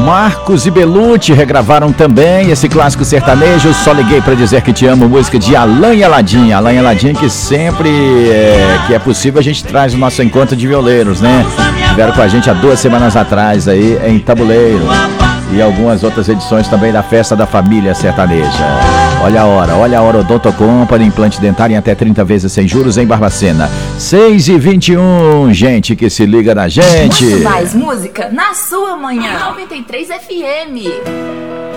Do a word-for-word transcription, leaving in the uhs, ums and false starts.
Marcos e Belucci regravaram também esse clássico sertanejo, Só Liguei Pra Dizer Que Te Amo, música de Alan e Aladim. Alan e Aladim, que sempre é, que é possível a gente traz o nosso encontro de violeiros, né? Estiveram com a gente há duas semanas atrás aí em Tabuleiro. E algumas outras edições também da Festa da Família Sertaneja. Olha a hora, olha a hora, Odonto Company, implante dentário em até trinta vezes sem juros em Barbacena. seis e vinte e um, gente que se liga na gente. Mais música na sua manhã. noventa e três F M.